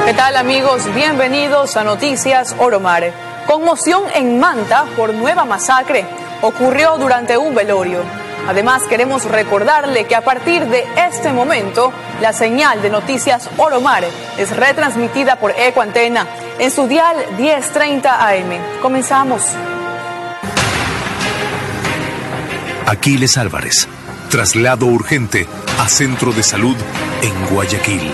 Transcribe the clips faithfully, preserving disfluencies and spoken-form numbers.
¿Qué tal, amigos? Bienvenidos a Noticias Oromar. Conmoción en Manta por nueva masacre. Ocurrió durante un velorio. Además, queremos recordarle que a partir de este momento, la señal de Noticias Oromar es retransmitida por Ecoantena en su dial diez treinta A M. Comenzamos. Aquiles Álvarez, traslado urgente a Centro de Salud en Guayaquil.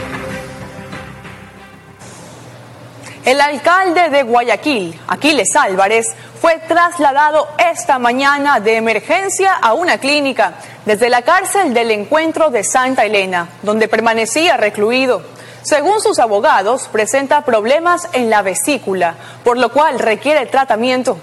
El alcalde de Guayaquil, Aquiles Álvarez, fue trasladado esta mañana de emergencia a una clínica desde la cárcel del Encuentro de Santa Elena, donde permanecía recluido. Según sus abogados, presenta problemas en la vesícula, por lo cual requiere tratamiento.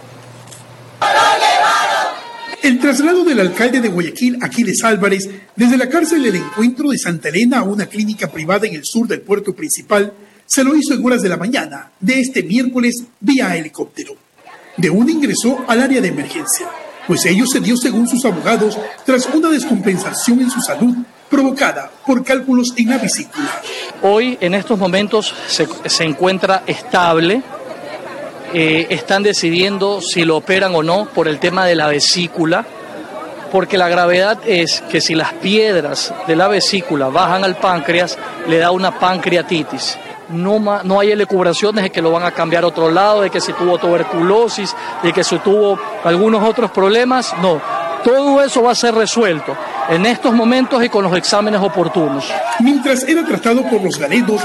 El traslado del alcalde de Guayaquil, Aquiles Álvarez, desde la cárcel del Encuentro de Santa Elena a una clínica privada en el sur del puerto principal, se lo hizo en horas de la mañana de este miércoles vía helicóptero. De una ingresó al área de emergencia, pues ello se dio según sus abogados tras una descompensación en su salud provocada por cálculos en la vesícula. Hoy en estos momentos se, se encuentra estable, eh, están decidiendo si lo operan o no por el tema de la vesícula, porque la gravedad es que si las piedras de la vesícula bajan al páncreas, le da una pancreatitis. No, no hay elucubraciones de que lo van a cambiar a otro lado, de que si tuvo tuberculosis, de que si tuvo algunos otros problemas, no. Todo eso va a ser resuelto en estos momentos y con los exámenes oportunos. Mientras era tratado por los galenos,